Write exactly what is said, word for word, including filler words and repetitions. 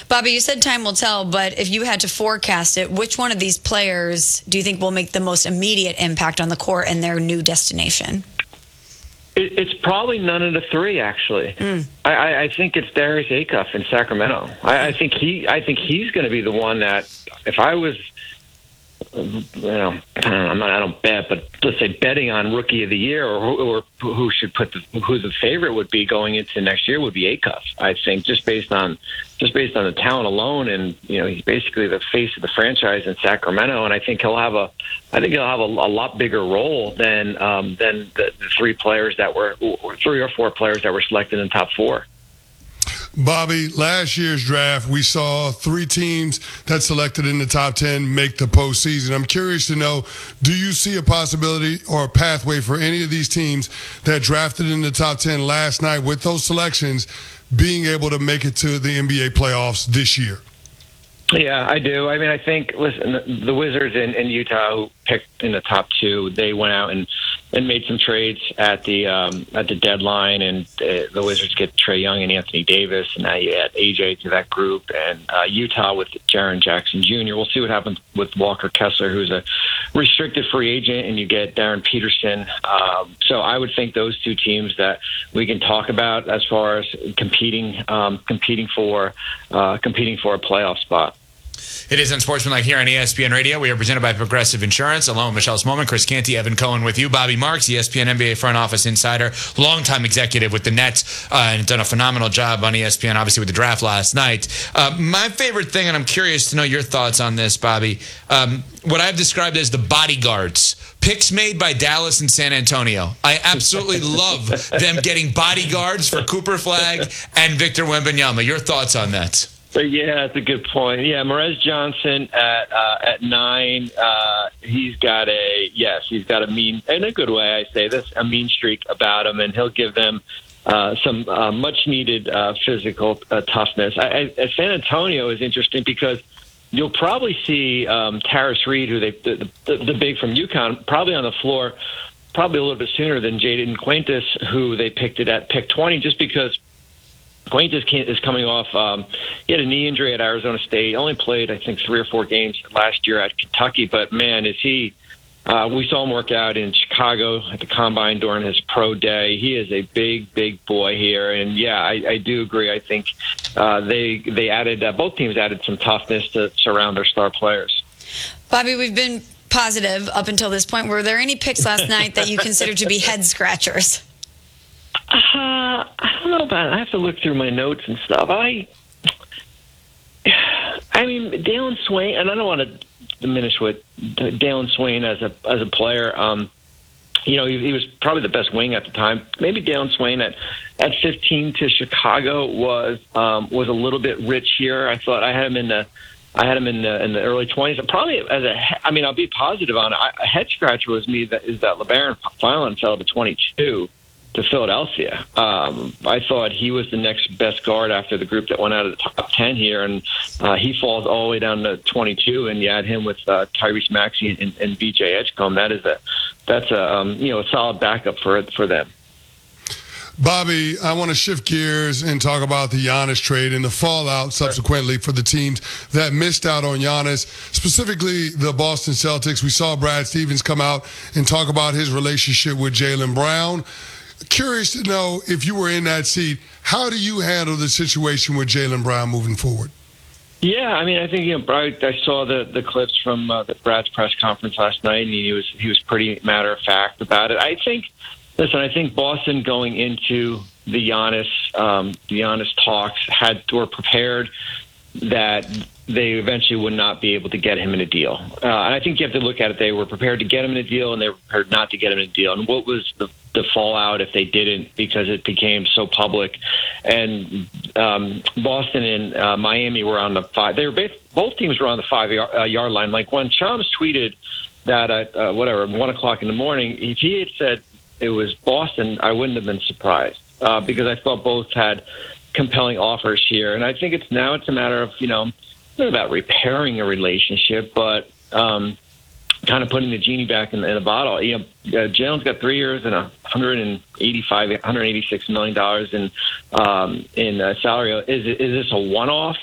Bobby, you said time will tell, but if you had to forecast it, which one of these players do you think will make the most immediate impact on the court and their new destination? It, it's probably none of the three, actually. Mm. I, I think it's Darius Acuff in Sacramento. I, I think he, I think he's going to be the one that, if I was, you know, I'm not, I don't bet, but let's say betting on Rookie of the Year, or who, or who should put the, who the favorite would be going into next year would be Acuff. I think just based on just based on the talent alone, and you know, he's basically the face of the franchise in Sacramento, and I think he'll have a, I think he'll have a, a lot bigger role than um, than the, the three players that were, or three or four players that were selected in the top four. Bobby, last year's draft, we saw three teams that selected in the top ten make the postseason. I'm curious to know, do you see a possibility or a pathway for any of these teams that drafted in the top ten last night with those selections being able to make it to the N B A playoffs this year? Yeah, I do. I mean, I think, listen, the Wizards in, in Utah who picked in the top two, they went out and, and made some trades at the um, at the deadline, and uh, the Wizards get Trae Young and Anthony Davis, and now you add A J to that group, and uh, Utah with Jaren Jackson Junior We'll see what happens with Walker Kessler, who's a restricted free agent, and you get Darren Peterson. Um, so I would think those two teams that we can talk about as far as competing um, competing for uh, competing for a playoff spot. It is Unsportsmanlike here on E S P N Radio. We are presented by Progressive Insurance. Along with Michelle Smallman, Chris Canty, Evan Cohen with you. Bobby Marks, E S P N N B A front office insider, longtime executive with the Nets, uh, and done a phenomenal job on E S P N, obviously, with the draft last night. Uh, my favorite thing, and I'm curious to know your thoughts on this, Bobby, um, what I've described as the bodyguards. Picks made by Dallas and San Antonio. I absolutely love them getting bodyguards for Cooper Flagg and Victor Wembanyama. Your thoughts on that? Yeah, that's a good point. Yeah, Morez Johnson at uh, at nine. Uh, he's got a yes, he's got a mean, in a good way, I say this, a mean streak about him, and he'll give them uh, some uh, much needed uh, physical uh, toughness. I, I, San Antonio is interesting because you'll probably see um, Tarris Reed, who they the, the, the big from UConn, probably on the floor, probably a little bit sooner than Jaden Quintus, who they picked it at pick twenty, just because Quintus is coming off, um, he had a knee injury at Arizona State, only played, I think, three or four games last year at Kentucky, but man, is he, uh, we saw him work out in Chicago at the Combine during his pro day. He is a big, big boy here, and yeah, I, I do agree. I think uh, they they added, uh, both teams added some toughness to surround their star players. Bobby, we've been positive up until this point. Were there any picks last night that you consider to be head scratchers? Uh, I don't know about it. I have to look through my notes and stuff. I, I mean, Dalen Swain, and I don't want to diminish what Dalen Swain as a as a player. Um, you know, he, he was probably the best wing at the time. Maybe Dalen Swain at at fifteen to Chicago was um, was a little bit rich here. I thought I had him in the. I had him in the in the early twenties. Probably as a, I mean, I'll be positive on it. I, a head scratcher was me that is that LeBaron Filan fell to twenty-two. To Philadelphia. Um, I thought he was the next best guard after the group that went out of the top ten here, and uh, he falls all the way down to twenty-two, and you add him with uh, Tyrese Maxey and, and V J Edgecombe. That is a that's a um, you know a solid backup for for them. Bobby, I want to shift gears and talk about the Giannis trade and the fallout subsequently for the teams that missed out on Giannis, specifically the Boston Celtics. We saw Brad Stevens come out and talk about his relationship with Jaylen Brown. Curious to know, if you were in that seat, how do you handle the situation with Jaylen Brown moving forward? Yeah, I mean, I think you know, I, I saw the, the clips from uh, the Brad's press conference last night, and he was he was pretty matter of fact about it. I think, listen, I think Boston going into the Giannis um, the Giannis talks had were prepared that they eventually would not be able to get him in a deal. Uh, and I think you have to look at it. They were prepared to get him in a deal, and they were prepared not to get him in a deal. And what was the, the fallout if they didn't, because it became so public? And um, Boston and uh, Miami were on the five. They were both, both teams were on the five yard, uh, yard line. Like when Shams tweeted that at uh, whatever one o'clock in the morning, if he had said it was Boston, I wouldn't have been surprised uh, because I thought both had compelling offers here. And I think it's now it's a matter of, you know, not about repairing a relationship, but um, kind of putting the genie back in, in the bottle. You know, uh, Jalen's got three years and one hundred eighty-five, one hundred eighty-six million dollars in um, in uh, salary. Is is this a one-off?